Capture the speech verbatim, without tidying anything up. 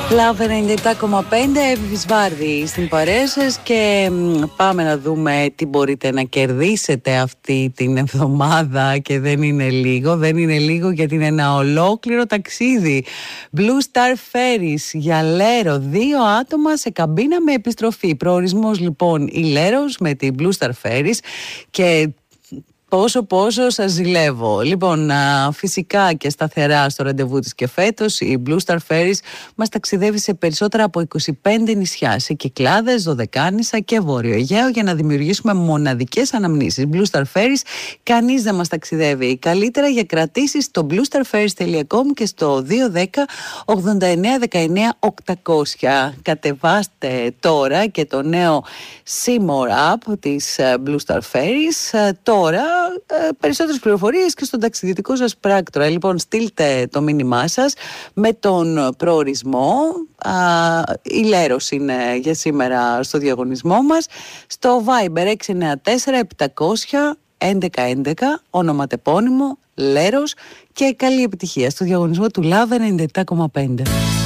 Love ενενήντα επτά κόμμα πέντε, Εύη Βάρδη στην παρέα σας και πάμε να δούμε τι μπορείτε να κερδίσετε αυτή την εβδομάδα και δεν είναι λίγο, δεν είναι λίγο γιατί είναι ένα ολόκληρο ταξίδι. Blue Star Ferries για Λέρο, δύο άτομα σε καμπίνα με επιστροφή. Προορισμός λοιπόν η Λέρος με την Blue Star Ferries και πόσο πόσο σας ζηλεύω. Λοιπόν, α, φυσικά και σταθερά στο ραντεβού της και φέτος η Blue Star Ferries μας ταξιδεύει σε περισσότερα από είκοσι πέντε νησιά, σε Κυκλάδες, Δωδεκάνησα και Βόρειο Αιγαίο για να δημιουργήσουμε μοναδικές αναμνήσεις. Blue Star Ferries, κανείς δεν μας ταξιδεύει καλύτερα. Για κρατήσεις στο blue star ferries τελεία com και στο δύο δέκα ογδόντα εννέα δεκαεννέα οκτακόσια. Κατεβάστε τώρα και το νέο Seymour App της Blue Star Ferries. Τώρα περισσότερες πληροφορίες και στον ταξιδιωτικό σας πράκτορα. Λοιπόν, στείλτε το μήνυμά σας με τον προορισμό. Α, η Λέρος είναι για σήμερα στο διαγωνισμό μας. Στο Viber έξι εννέα τέσσερα επτακόσια έντεκα έντεκα, ονοματεπώνυμο Λέρος, και καλή επιτυχία στο διαγωνισμό του Love ενενήντα επτά κόμμα πέντε.